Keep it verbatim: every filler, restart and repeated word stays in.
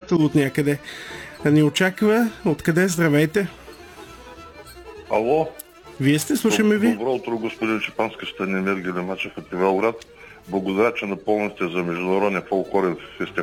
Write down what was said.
слушател от някъде ни очаква. Откъде? Здравейте! Ало? Вие сте, слушаме ви. Добро утро, господин Чепански, Станимир Гелемачев от Ивайловград. Благодаря, че напомняте за Международния фолклорен фестивал